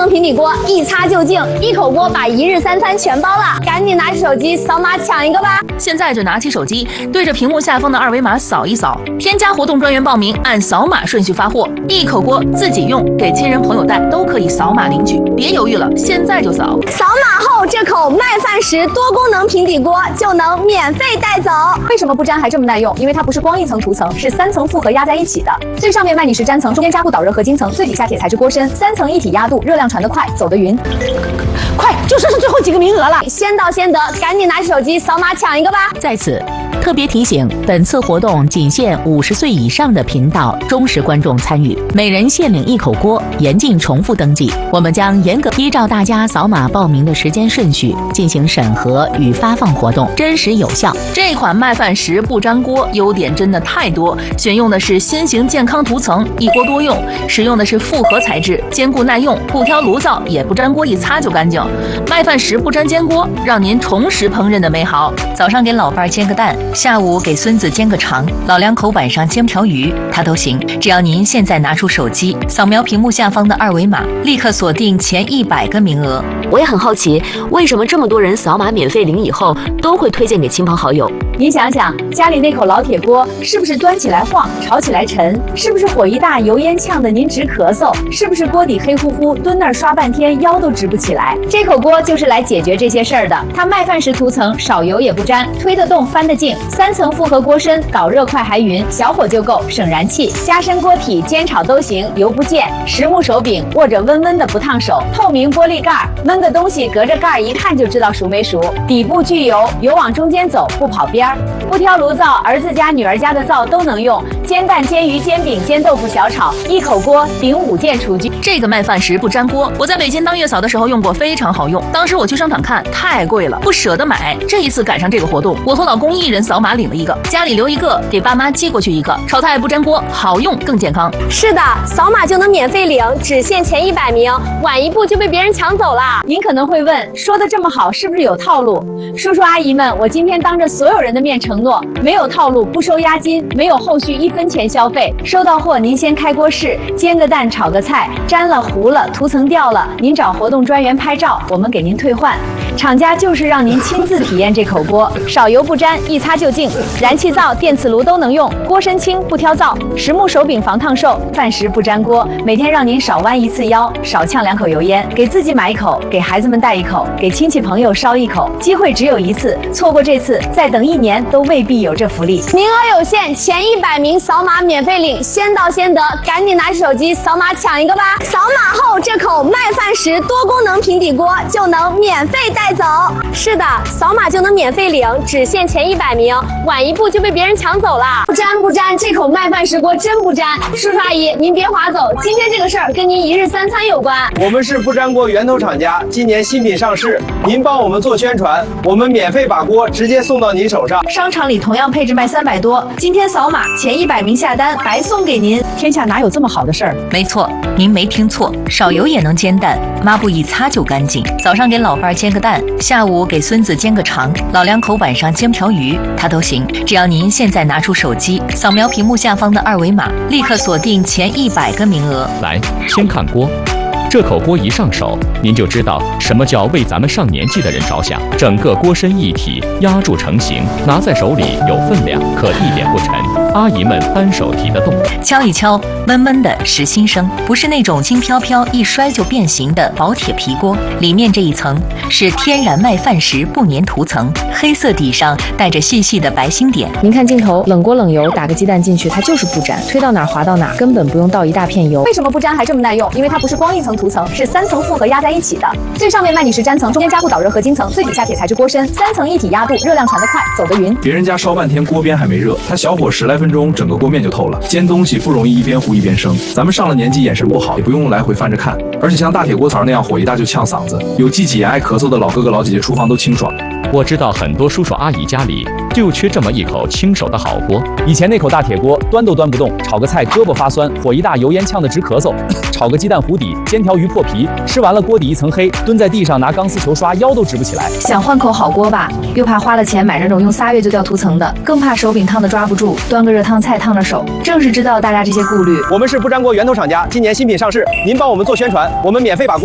能平底锅，一擦就净，一口锅把一日三餐全包了。赶紧拿起手机扫码抢一个吧！ 现在就拿起手机，对着屏幕下方的二维码扫一扫，添加活动专员报名，按扫码顺序发货。一口锅自己用，给亲人朋友带都可以扫码领取，别犹豫了，现在就扫！ 扫码后，这口麦饭石多功能平底锅就能免费带走。 为什么不粘还这么耐用？因为它不是光一层涂层，是3层复合压在一起的。最上面麦米石粘层，中间加固导热合金层，最底下铁材质锅身，3层一体压镀，热量传得快，走得匀。 快，就剩最后几个名额了，先到先得，赶紧拿起手机扫码抢一个吧！ 在此特别提醒，本次活动仅限50岁以上的频道忠实观众参与，每人限领1口锅，严禁重复登记。我们将严格依照大家扫码报名的时间顺序进行审核与发放活动，真实有效。 这款麦饭石不粘锅优点真的太多，选用的是新型健康涂层，一锅多用，使用的是复合材质，坚固耐用，不挑炉灶，也不粘锅，一擦就干净。麦饭石不粘煎锅，让您重拾烹饪的美好。 早上给老伴煎个蛋，下午给孙子煎个肠，老两口晚上煎条鱼，它都行。只要您现在拿出手机，扫描屏幕下方的二维码，立刻锁定前100个名额。 我也很好奇，为什么这么多人扫码免费领以后都会推荐给亲朋好友？ 您想想，家里那口老铁锅是不是端起来晃，炒起来沉？是不是火一大，油烟呛得您直咳嗽？是不是锅底黑乎乎，蹲那儿刷半天腰都直不起来？这口锅就是来解决这些事儿的。它麦饭石涂层，少油也不粘，推得动翻得净，3层复合锅身，导热快还匀，小火就够，省燃气。加深锅体，煎炒都行，油不溅。实木手柄，握着温温的不烫手。透明玻璃盖，焖个东西隔着盖一看就知道熟没熟。底部聚油，油往中间走，不跑边。不挑炉灶，儿子家女儿家的灶都能用，煎蛋、煎鱼、煎饼、煎豆腐、小炒，一口锅顶5件厨具。 这个麦饭石不粘锅，我在北京当月嫂的时候用过，非常好用。当时我去商场看，太贵了，不舍得买。这一次赶上这个活动，我和老公1人扫码领了一个，家里留一个，给爸妈寄过去一个。炒菜不粘锅，好用更健康。 是的，扫码就能免费领，只限前100名，晚一步就被别人抢走了。 您可能会问，说的这么好，是不是有套路？叔叔阿姨们，我今天当着所有人的面承诺，没有套路，不收押金，没有后续1分钱消费。收到货您先开锅试，煎个蛋，炒个菜，粘了糊了，涂层掉了，您找活动专员拍照，我们给您退换。厂家就是让您亲自体验这口锅，少油不粘，一擦就净，燃气灶、电磁炉都能用，锅身轻不挑灶，实木手柄防烫受，饭石不粘锅，每天让您少弯1次腰，少呛2口油烟。给自己买1口，给孩子们带1口，给亲戚朋友烧1口，机会只有1次，错过这次，再等1年都未必有这福利。 名额有限，前100名扫码免费领，先到先得，赶紧拿起手机扫码抢一个吧！扫码后，这口麦饭石多功能平底锅就能免费带走。是的，扫码就能免费领，只限前100名，晚一步就被别人抢走了。不粘不粘，这口麦饭石锅真不粘。叔叔阿姨，您别划走，今天这个事儿跟您1日3餐有关。 我们是不粘锅源头厂家，今年新品上市，您帮我们做宣传，我们免费把锅直接送到您手上。 商场里同样配置卖300多，今天扫码前100名下单白送给您。天下哪有这么好的事儿？ 没错，您没听错，少油也能煎蛋，抹布一擦就干净。早上给老伴煎个蛋，下午给孙子煎个肠，老两口晚上煎条鱼，它都行。只要您现在拿出手机，扫描屏幕下方的二维码，立刻锁定前100个名额。 来，先看锅。这口锅一上手，您就知道什么叫为咱们上年纪的人着想。整个锅身一体，压铸成型，拿在手里有分量，可一点不沉。阿姨们单手提得动。 敲一敲，闷闷的实心声，不是那种轻飘飘一摔就变形的薄铁皮锅。里面这一层是天然麦饭石不粘涂层，黑色底上带着细细的白星点。 您看镜头，冷锅冷油，打个鸡蛋进去，它就是不粘，推到哪儿滑到哪儿，根本不用倒一大片油。为什么不粘还这么耐用？因为它不是光一层涂层，是3层复合压在一起的。最上面麦米石粘层，中间加固导热合金层，最底下铁材质锅身，3层一体压镀，热量传得快，走得匀。 别人家烧半天锅边还没热，它小火10来分钟，整个锅面就透了。煎东西不容易一边糊一边生，咱们上了年纪眼神不好，也不用来回翻着看。而且像大铁锅槽那样火一大就呛嗓子，有积挤炎爱咳嗽的老哥哥老姐姐，厨房都清爽。 我知道很多叔叔阿姨家里就缺这么一口亲手的好锅。 以前那口大铁锅端都端不动，炒个菜胳膊发酸，火一大油烟呛得直咳嗽。炒个鸡蛋糊底，煎条鱼破皮，吃完了锅底一层黑，蹲在地上拿钢丝球刷腰都直不起来。 想换口好锅吧，又怕花了钱买那种用3月就掉涂层的，更怕手柄烫的抓不住，端个热汤菜烫着手。正是知道大家这些顾虑， 我们是不粘锅源头厂家，今年新品上市，您帮我们做宣传，我们免费把锅